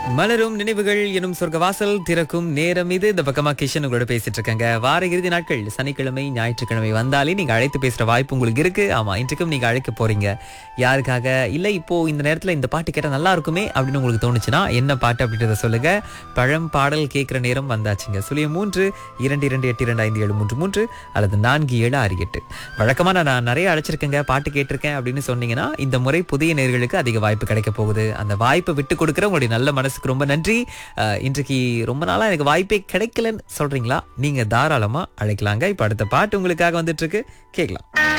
மலரும் நினைவுகள் எனும் சொர்க்கவாசல் திறக்கும் நேரம் இது. இந்த பக்கமா கிஷன் உங்களோட பேசிட்டு இருக்கேங்க. வார இறுதி நாட்கள் சனிக்கிழமை ஞாயிற்றுக்கிழமை வந்தாலே நீங்க அழைத்து பேசுற வாய்ப்பு உங்களுக்கு இருக்கு. ஆமா, இன்றைக்கும் நீங்க அழைக்க போறீங்க. யாருக்காக இல்ல, இப்போ இந்த நேரத்துல இந்த பாட்டு கேட்டா நல்லா இருக்குமே அப்படின்னு உங்களுக்கு தோணுச்சுன்னா என்ன பாட்டு அப்படின்றத சொல்லுங்க. பழம் பாடல் கேட்கிற நேரம் வந்தாச்சுங்க. 0322822573 அல்லது 4768. வழக்கமா நான் நிறைய அழைச்சிருக்கேங்க, பாட்டு கேட்டிருக்கேன் அப்படின்னு சொன்னீங்கன்னா இந்த முறை புதிய நேர்களுக்கு அதிக வாய்ப்பு கிடைக்க போகுது. அந்த வாய்ப்பை விட்டு கொடுக்குற உங்களுடைய நல்ல மனசுக்கு ரொம்ப நன்றி. இன்றைக்கு ரொம்ப நாளா எனக்கு வாய்ப்பே கிடைக்கலன்னு சொல்றீங்களா? நீங்க தாராளமா அழைக்கலாங்க. இப்ப அடுத்த பாட்டு உங்களுக்காக வந்துட்டு இருக்கு, கேட்கலாம்.